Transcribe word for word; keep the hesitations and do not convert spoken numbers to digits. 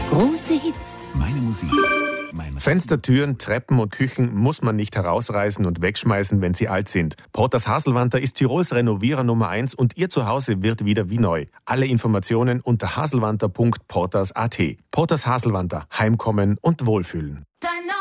Große Hits. Meine Musik. Mein Fenster, Türen, Treppen und Küchen muss man nicht herausreißen und wegschmeißen, wenn sie alt sind. Porters Haselwanter ist Tirols Renovierer Nummer eins und Ihr Zuhause wird wieder wie neu. Alle Informationen unter haselwanter punkt porters punkt at. Porters Haselwanter. Heimkommen und Wohlfühlen.